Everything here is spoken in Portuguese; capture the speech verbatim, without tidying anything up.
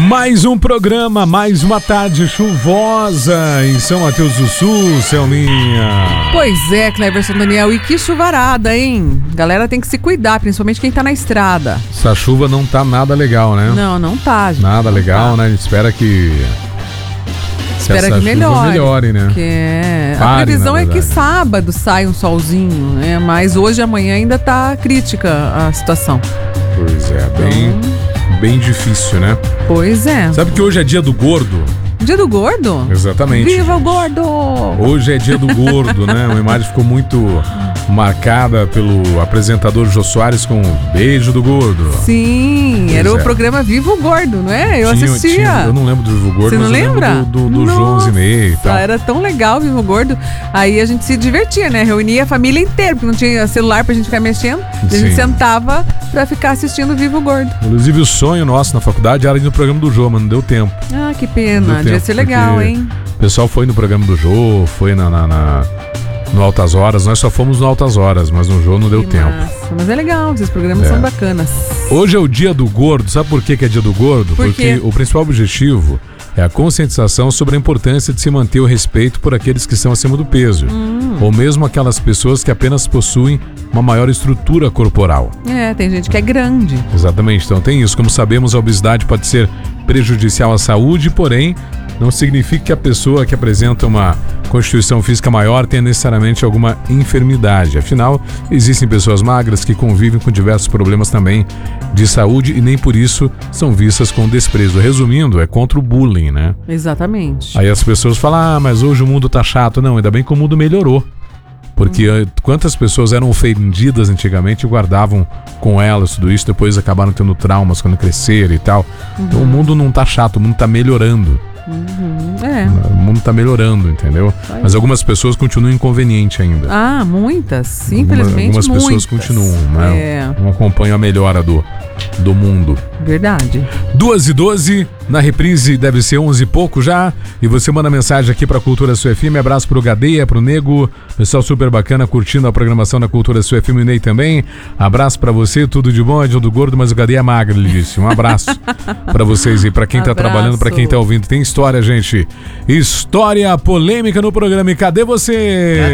Mais um programa, mais uma tarde chuvosa em São Mateus do Sul, Selminha. Pois é, Cleverson Daniel, e que chuvarada, hein? Galera tem que se cuidar, principalmente quem tá na estrada. Essa chuva não tá nada legal, né? Não, não tá, gente. Nada não legal, tá. né? A gente espera que... Espera que melhore. melhore, né? Que é... Pare, a previsão é que verdade. sábado sai um solzinho, né? Mas hoje e amanhã ainda tá crítica a situação. Pois é, bem, Então... bem difícil, né? Pois é. Sabe que hoje é dia do gordo? Dia do gordo? Exatamente. Viva o gordo! Hoje é dia do gordo, né? Uma imagem ficou muito marcada pelo apresentador Jô Soares com o beijo do gordo. Sim, Pois era é. o programa Viva o Gordo, não é? Eu Tinha- assistia. tinha- eu não lembro do Vivo Gordo, Você não mas eu lembra? lembro do, do, do Nossa, João Zinei e tal. Era tão legal o Vivo Gordo. Aí a gente se divertia, né? Reunia a família inteira, porque não tinha celular pra gente ficar mexendo. E a gente Sim. sentava pra ficar assistindo o Vivo Gordo. Inclusive o sonho nosso na faculdade era ir no programa do Jô, mas não deu tempo. Ah, que Não pena. deu Devia tempo, ser legal, porque hein? O pessoal foi no programa do Jô, foi na, na, na- no Altas Horas. Nós só fomos no Altas Horas, mas no Jô não deu Que tempo. massa. Mas é legal, esses programas É. são bacanas. Hoje é o dia do gordo. Sabe por que que é dia do gordo? Por Porque quê? o principal objetivo é a conscientização sobre a importância de se manter o respeito por aqueles que estão acima do peso. Hum. Ou mesmo aquelas pessoas que apenas possuem uma maior estrutura corporal. É, tem gente que é grande. Exatamente, então tem isso. Como sabemos, a obesidade pode ser prejudicial à saúde, porém, não significa que a pessoa que apresenta uma constituição física maior tenha necessariamente alguma enfermidade. Afinal, existem pessoas magras que convivem com diversos problemas também de saúde e nem por isso são vistas com desprezo. Resumindo, é contra o bullying, né? Exatamente. Aí as pessoas falam, ah, mas hoje o mundo tá chato. Não, ainda bem que o mundo melhorou. Porque eh, quantas pessoas eram ofendidas antigamente e guardavam com elas tudo isso, depois acabaram tendo traumas quando cresceram e tal. Então o mundo não tá chato, o mundo tá melhorando. Uhum. É. O mundo tá melhorando, entendeu? Vai. Mas algumas pessoas continuam inconvenientes ainda. Ah, muitas. Alguma- Infelizmente, algumas pessoas muitas. continuam, né? É, Não acompanham a melhora do, do mundo. verdade. duas e doze, na reprise deve ser onze e pouco já. E você manda mensagem aqui pra Cultura Sul F M. Abraço pro Gadeia, pro Nego. Pessoal super bacana curtindo a programação da Cultura Sul F M. O Ney também. Abraço pra você, tudo de bom. É dia do gordo, mas o Gadeia é magro, ele disse. Um abraço pra vocês e pra quem tá Abraço. trabalhando, pra quem tá ouvindo. Tem história, gente. História polêmica no programa. E cadê você?